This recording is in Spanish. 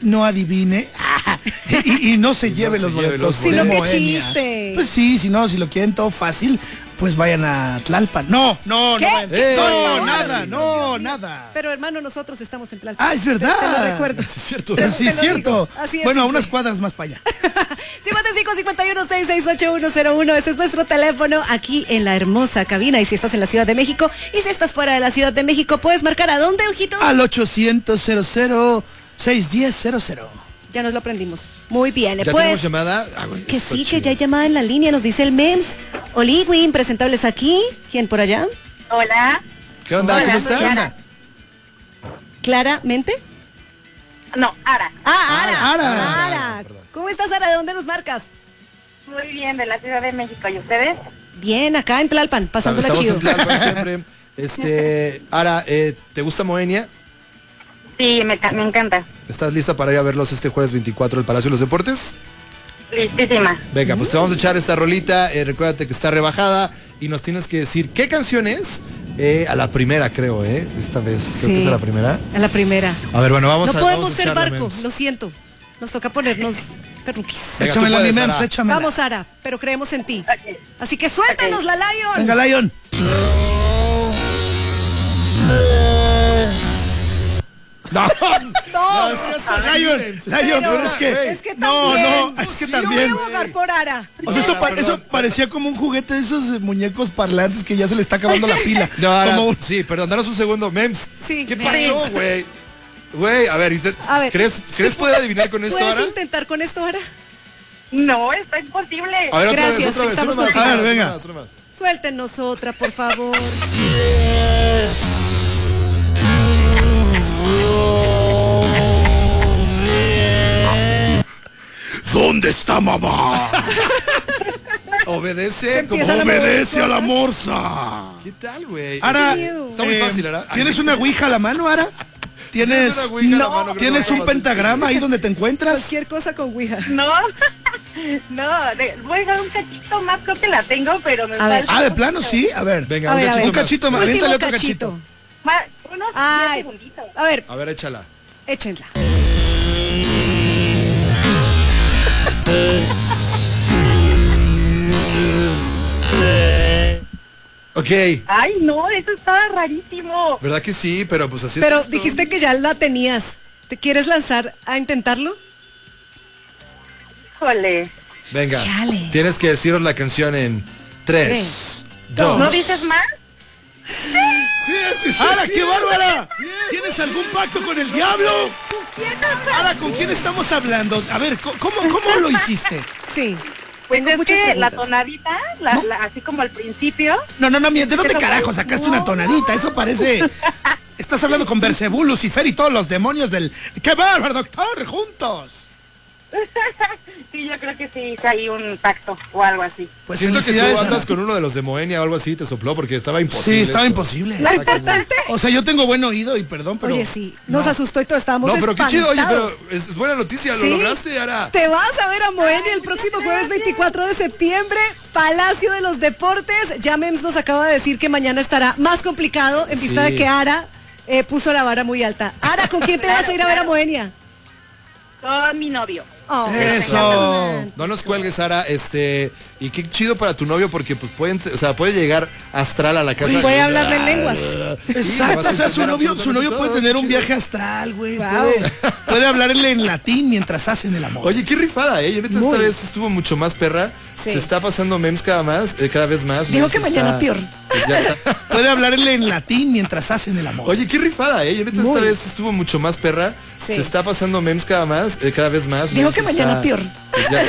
no adivine y no se lleve los boletos Si de no, qué Moenia. chiste. Pues sí, si no, si lo quieren todo fácil, pues vayan a Tlalpan. No, ¿Qué? nada. Pero hermano, nosotros estamos en Tlalpan. Ah, es verdad. Te lo recuerdo. Sí, es cierto. Sí, es cierto. Así es, Bueno, a simple. unas cuadras más para allá. 55-51-668101. Ese es nuestro teléfono aquí en la hermosa cabina. Y si estás en la Ciudad de México y si estás fuera de la Ciudad de México, puedes marcar ¿a dónde, ojitos? Al 800-00-610-00. Ya nos lo aprendimos. Muy bien. ¿Ya Pues, tenemos llamada? Ah, güey, que eso sí, que chido. ya hay llamada en la línea. Nos dice el MEMS. Oligui, presentables aquí. ¿Quién por allá? Hola. ¿Qué onda? Hola, ¿Cómo soy estás? Ara. ¿Claramente? No, Ara. Ara. Ara. ¿Cómo estás, Ara? ¿De dónde nos marcas? Muy bien, de la Ciudad de México. ¿Y ustedes? Bien, acá en Tlalpan, pasándola Estamos chido. en Tlalpan siempre. Ara, ¿te gusta Moenia? Sí, me encanta. ¿Estás lista para ir a verlos este jueves 24 al Palacio de los Deportes? Listísima. Venga, pues te vamos a echar esta rolita. Recuérdate que está rebajada y nos tienes que decir qué canción es. A la primera, creo, esta vez. Creo que es a la primera. A la primera. A ver, bueno, vamos No a podemos vamos a ser echarla, barco, Mems. lo siento. Nos toca ponernos perruquis. Venga, tú Échamela, mi puedes, Mems, Ara. échamela. Vamos, Ara, pero creemos en ti. Ok. Así que suéltanos la Lion. Venga, Lion. No, No, seas así, Lion, Mems. Lion, pero es que... es que No, también. no, es que Yo también. voy a abogar por Ara. O sea, eso parecía como un juguete de esos muñecos parlantes que ya se le está acabando la pila. No, Ara, Como un- sí, perdón, danos un segundo. Mems, Sí, ¿qué Mems. pasó, güey? Güey, a ver, A ver, ¿crees poder adivinar con esto, ¿Puedes Ara? intentar con esto, Ara? No, está imposible. A ver, otra Gracias, vez, una estamos más. contigo. A ver, venga. Una más. Suéltenos otra, por favor. ¿Dónde está mamá? Obedece como empiezan a mover Obedece a la cosas. morsa. ¿Qué tal, güey? Ara, Qué miedo. Está muy fácil, Ara. ¿Tienes una ouija a la mano, Ara? ¿Tienes, una ouija en la mano, creo que ¿tienes no un va a ser pentagrama ahí donde te encuentras? Cualquier cosa con Ouija. No, no, voy a dar un cachito más, creo que la tengo, pero me A ver. falta Ah, de plano, sí. A ver, Venga, A un ver, a cachito ver. un más. cachito más. Último Aviéntale otro cachito. cachito. unos 10 Ay, segunditos. a ver, A ver, échala. échenla. Ok, Ay, no, eso estaba rarísimo. ¿verdad que sí? Pero pues así es Pero esto. dijiste que ya la tenías. ¿Te quieres lanzar a intentarlo? Híjole. Venga, Chale. tienes que decirnos la canción en 3, 2. ¿No dices más? Sí, ¡Ara, qué bárbara! ¿Tienes algún pacto con el diablo? Ara, ¿con quién estamos hablando? A ver, ¿cómo lo hiciste? Sí. Pues Tengo es muchas que la preguntas. tonadita, así como al principio, No, ¿de dónde carajo sacaste una tonadita? Eso parece... Estás hablando con Bersebú, Lucifer y todos los demonios del... ¡Qué bárbaro, doctor! ¡Juntos! sí, yo creo que sí hice ahí un pacto o algo así. Pues Siento que tú felicidades, andas Ara. con uno de los de Moenia o algo así, te sopló porque estaba imposible. Sí, estaba esto. imposible. Lo importante. O sea, yo tengo buen oído y perdón, pero... Oye, sí, nos asustó y todos estábamos No, pero qué chido, oye, pero espantados. es buena noticia, Sí. lo lograste, Ara. Te vas a ver a Moenia el próximo jueves 24 de septiembre, Palacio de los Deportes. Ya Mems nos acaba de decir que mañana estará más complicado en vista Sí. de que Ara puso la vara muy alta. Ara, ¿con quién te vas a ir a ver a Moenia? Con mi novio. Oh, Eso. No nos cuelgues, Ara, y qué chido para tu novio porque pues puede llegar astral a la casa. Puede hablarle en lenguas. Exacto, vas a o sea, su entender novio absolutamente puede todo, tener qué un chido. viaje astral, güey. Wow. Puede hablarle en latín mientras hacen el amor. Oye, qué rifada, Yo neta Muy. esta vez estuvo mucho más perra. Sí. Se está pasando Mems cada vez más. Dijo Mems que mañana está- peor. Ya está. Puede hablarle en latín mientras hacen el amor. Oye, qué rifada, Neta Muy. esta vez estuvo mucho más perra. Sí. Se está pasando Mems cada vez más. Dijo Mems que mañana está- peor. Ya,